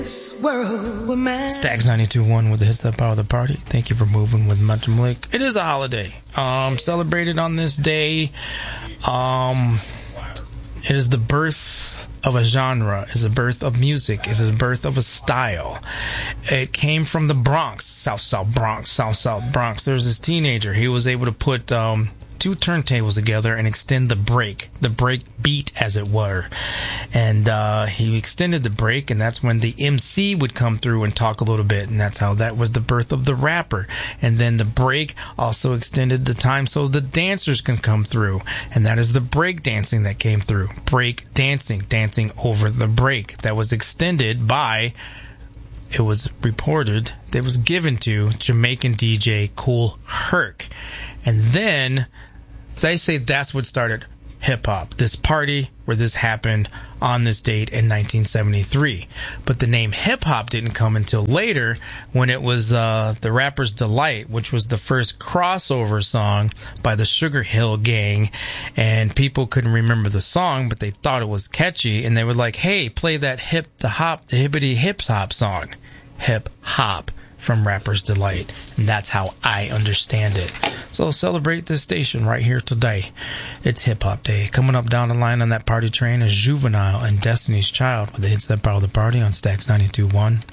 Stax 92.1 with the hits that power the party. Thank you for moving with Mudge Malik. It is a holiday. Celebrated on this day. It is the birth of a genre. It's the birth of music. It's the birth of a style. It came from the Bronx, South Bronx. There's this teenager. He was able to put two turntables together and extend the break beat, as it were. And he extended the break, and that's when the MC would come through and talk a little bit, and that's how that was the birth of the rapper. And then the break also extended the time so the dancers can come through, and that is the break dancing that came through. Break dancing over the break. That was extended by, it was reported, that was given to Jamaican DJ Kool Herc. And then they say that's what started hip-hop, this party where this happened on this date in 1973. But the name hip-hop didn't come until later, when it was The Rapper's Delight, which was the first crossover song by the Sugar Hill Gang. And people couldn't remember the song, but they thought it was catchy, and they were like, hey, play that the hippity hip-hop song. Hip-hop from Rapper's Delight. And that's how I understand it. So celebrate this station right here today. It's Hip Hop Day. Coming up down the line on that party train is Juvenile and Destiny's Child with the hits that power the party on Stax 92.1.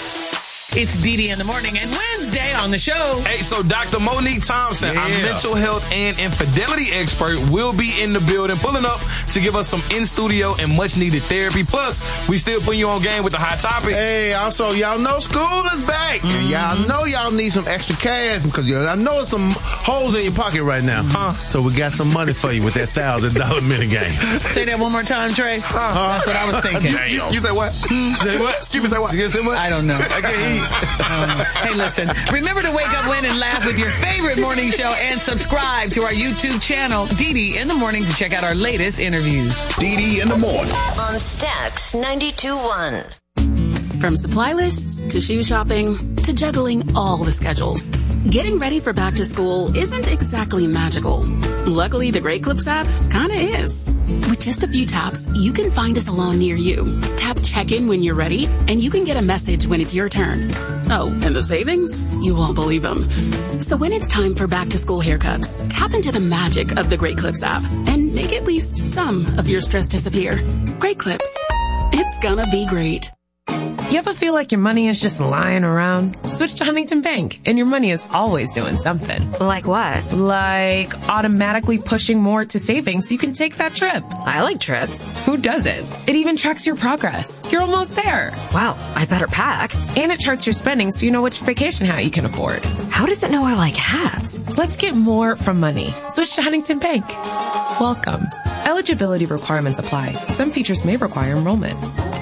It's Dee in the morning, and Wednesday on the show. Hey, so Dr. Monique Thompson, our mental health and infidelity expert, will be in the building, pulling up to give us some in-studio and much-needed therapy. Plus, we still putting you on game with the hot topics. Hey, also, y'all know school is back. And y'all know y'all need some extra cash because I know there's some holes in your pocket right now. So we got some money for you with that $1,000 minigame. Say that one more time, Trey. That's what I was thinking. You say what? Say what? Excuse me, say what? You say what? I don't know. I can't eat. Hey, listen, remember to wake up, win, and laugh with your favorite morning show and subscribe to our YouTube channel, Dee in the Morning, to check out our latest interviews. Dee in the Morning. On Stax 92.1. From supply lists to shoe shopping to juggling all the schedules, getting ready for back to school isn't exactly magical. Luckily, the Great Clips app kinda is. With just a few taps, you can find a salon near you. Tap check-in when you're ready, and you can get a message when it's your turn. Oh, and the savings? You won't believe them. So when it's time for back to school haircuts, tap into the magic of the Great Clips app and make at least some of your stress disappear. Great Clips. It's gonna be great. You ever feel like your money is just lying around? Switch to Huntington Bank, and your money is always doing something. Like what? Like automatically pushing more to savings so you can take that trip. I like trips. Who doesn't? It even tracks your progress. You're almost there. Wow, I better pack. And it charts your spending so you know which vacation hat you can afford. How does it know I like hats? Let's get more from money. Switch to Huntington Bank. Welcome. Eligibility requirements apply. Some features may require enrollment.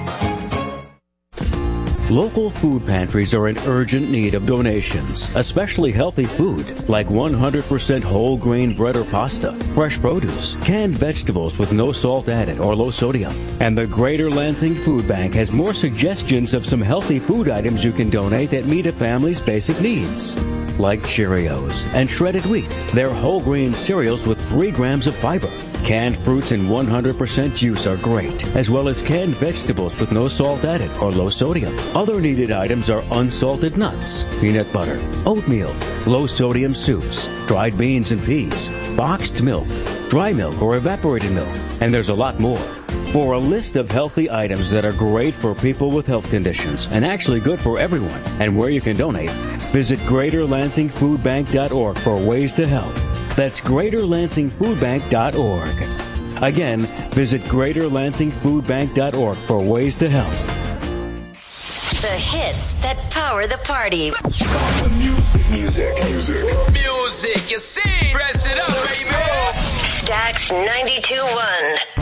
Local food pantries are in urgent need of donations, especially healthy food like 100% whole grain bread or pasta, fresh produce, canned vegetables with no salt added or low sodium. And the Greater Lansing Food Bank has more suggestions of some healthy food items you can donate that meet a family's basic needs. Like Cheerios and shredded wheat. They're whole grain cereals with 3 grams of fiber. Canned fruits and 100% juice are great, as well as canned vegetables with no salt added or low sodium. Other needed items are unsalted nuts, peanut butter, oatmeal, low sodium soups, dried beans and peas, boxed milk, dry milk or evaporated milk, and there's a lot more. For a list of healthy items that are great for people with health conditions and actually good for everyone and where you can donate, visit GreaterLansingFoodBank.org for ways to help. That's GreaterLansingFoodBank.org. Again, visit GreaterLansingFoodBank.org for ways to help. The hits that power the party. Music. You see. Press it up, baby. Stax 92.1.